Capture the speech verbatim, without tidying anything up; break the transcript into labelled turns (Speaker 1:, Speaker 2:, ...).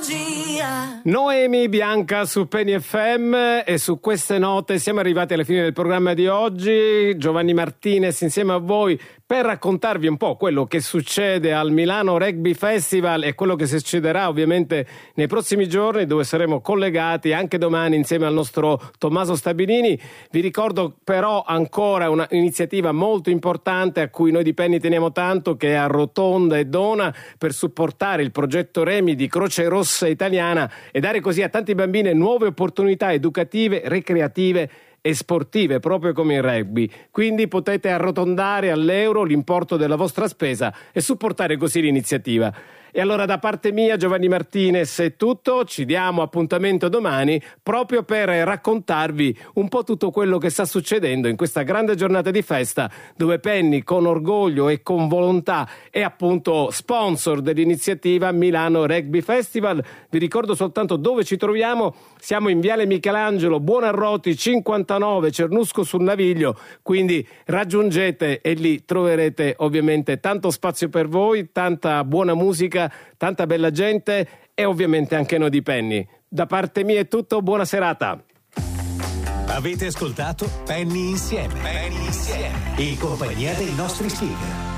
Speaker 1: magia.
Speaker 2: Noemi Bianca su Penny F M, e su queste note siamo arrivati alla fine del programma di oggi. Giovanni Martinez insieme a voi per raccontarvi un po' quello che succede al Milano Rugby Festival e quello che succederà ovviamente nei prossimi giorni, dove saremo collegati anche domani insieme al nostro Tommaso Stabilini. Vi ricordo però ancora un'iniziativa molto importante a cui noi di Penny teniamo tanto, che è Arrotonda e Dona, per supportare il progetto Remi di Croce Rossa Italiana e dare così a tanti bambini nuove opportunità educative, ricreative e sportive, proprio come il rugby. Quindi potete arrotondare all'euro l'importo della vostra spesa e supportare così l'iniziativa. E allora da parte mia, Giovanni Martinez, è tutto. Ci diamo appuntamento domani proprio per raccontarvi un po' tutto quello che sta succedendo in questa grande giornata di festa, dove Penny con orgoglio e con volontà è appunto sponsor dell'iniziativa Milano Rugby Festival. Vi ricordo soltanto dove ci troviamo: siamo in Viale Michelangelo Buonarroti cinquantanove, Cernusco sul Naviglio, quindi raggiungete e lì troverete ovviamente tanto spazio per voi, tanta buona musica, tanta bella gente e ovviamente anche noi di Penny. Da parte mia è tutto, buona serata.
Speaker 3: Avete ascoltato Penny Insieme, Penny Insieme, in compagnia dei nostri speaker